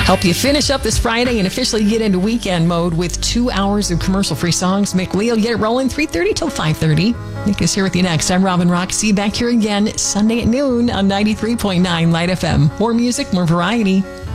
Help you finish up this Friday and officially get into weekend mode with 2 hours of commercial-free songs. Mick Lee will get it rolling 3:30 till 5:30. Nick is here with you next. I'm Robin Rock. See you back here again Sunday at noon on 93.9 Light FM. More music, more variety.